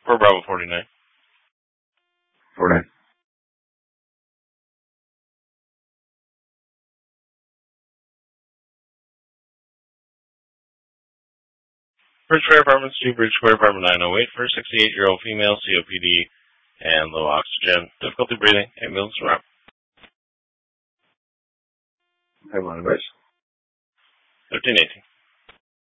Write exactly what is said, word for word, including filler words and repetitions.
For Bravo forty-nine. forty-nine. Bridge Square Apartments, two Bridge Square Apartment nine oh eight for sixty-eight-year-old female, C O P D, and low oxygen, difficulty breathing, ambulance route. Have one advice. thirteen eighteen.